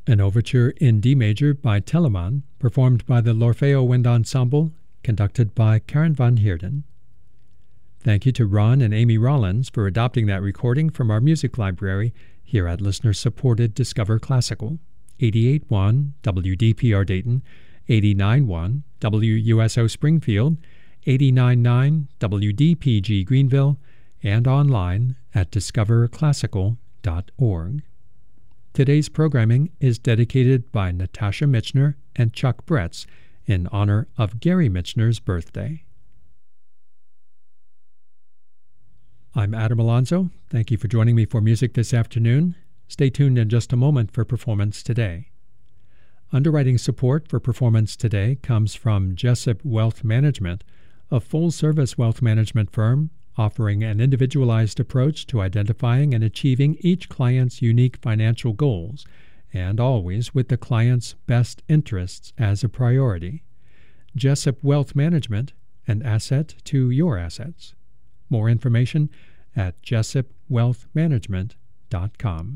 an overture in D major by Telemann, performed by the L'Orfeo Wind Ensemble, conducted by Karen van Heerden. Thank you to Ron and Amy Rollins for adopting that recording from our music library here at listener-supported Discover Classical, 88.1 WDPR Dayton, 89.1 WUSO Springfield, 89.9 WDPG Greenville, and online at discoverclassical.org. Today's programming is dedicated by Natasha Michener and Chuck Bretz in honor of Gary Michener's birthday. I'm Adam Alonso. Thank you for joining me for music this afternoon. Stay tuned in just a moment for Performance Today. Underwriting support for Performance Today comes from Jessup Wealth Management, a full-service wealth management firm offering an individualized approach to identifying and achieving each client's unique financial goals, and always with the client's best interests as a priority. Jessup Wealth Management, an asset to your assets. More information at jessupwealthmanagement.com.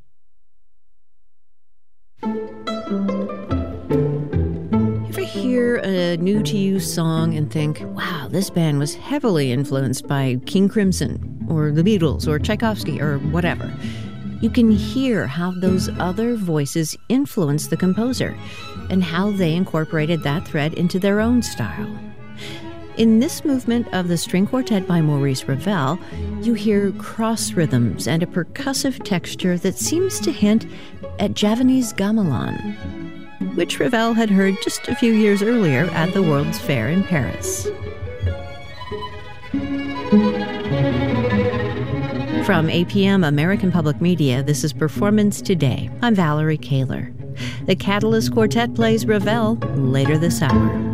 Hear a new-to-you song and think, wow, this band was heavily influenced by King Crimson or the Beatles or Tchaikovsky or whatever. You can hear how those other voices influenced the composer and how they incorporated that thread into their own style. In this movement of the string quartet by Maurice Ravel, you hear cross rhythms and a percussive texture that seems to hint at Javanese gamelan, which Ravel had heard just a few years earlier at the World's Fair in Paris. From APM American Public Media, this is Performance Today. I'm Valerie Kaler. The Catalyst Quartet plays Ravel later this hour.